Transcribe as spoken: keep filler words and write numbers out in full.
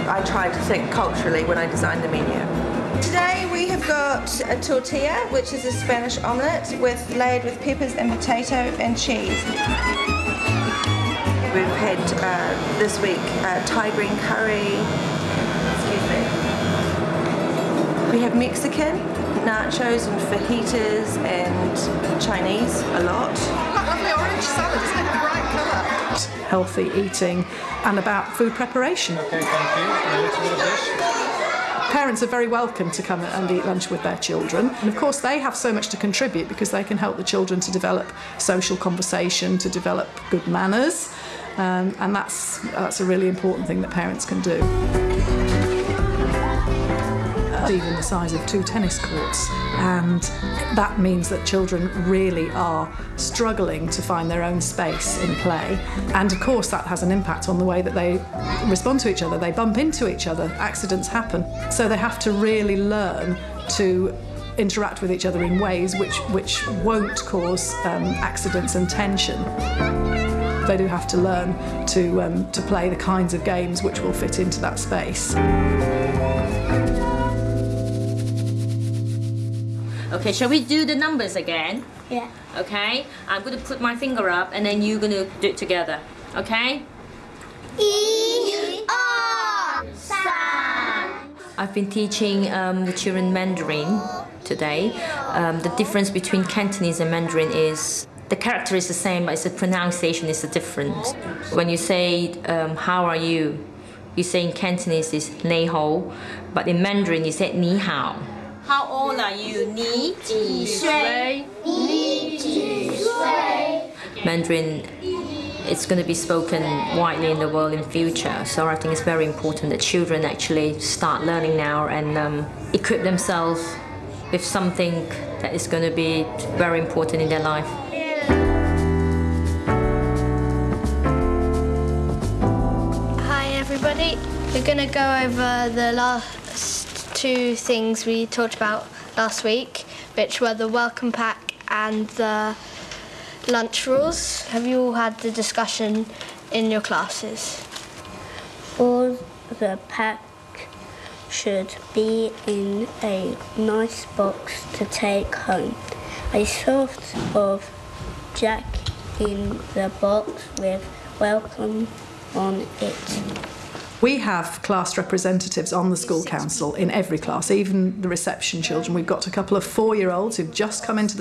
I try to think culturally when I design the menu. Today we have got a tortilla, which is a Spanish omelette with layered with peppers and potato and cheese. We've had uh, this week uh, Thai green curry. Excuse me. We have Mexican, nachos and fajitas and Chinese a lot. That lovely orange salad, isn't it? The right colour. Healthy eating and about food preparation. Okay, thank you. And a little bit of this. Parents are very welcome to come and eat lunch with their children. And of course they have so much to contribute because they can help the children to develop social conversation, to develop good manners. Um, and that's, that's a really important thing that parents can do. Even the size of two tennis courts, and that means that children really are struggling to find their own space in play, and of course that has an impact on the way that they respond to each other. They bump into each other, accidents happen, so they have to really learn to interact with each other in ways which, which won't cause um, accidents and tension. They do have to learn to, um, to play the kinds of games which will fit into that space. Okay, shall we do the numbers again? Yeah. Okay, I'm going to put my finger up and then you're going to do it together. Okay? E R San. I've been teaching um, the children Mandarin today. Um, the difference between Cantonese and Mandarin is the character is the same, but it's the pronunciation is the difference. When you say, um, how are you? You say in Cantonese is Nei Hou, but in Mandarin you say Ni Hao. How old are you? Ni Ji Shui. Ni Ji Shui. Mandarin, it's going to be spoken widely in the world in future, so I think it's very important that children actually start learning now and um, equip themselves with something that is going to be very important in their life. Hi everybody, we're going to go over the last two things we talked about last week, which were the welcome pack and the lunch rules. Have you all had the discussion in your classes? All the pack should be in a nice box to take home. A sort of jack in the box with welcome on it. We have class representatives on the school council in every class, even the reception children. We've got a couple of four-year-olds who've just come into the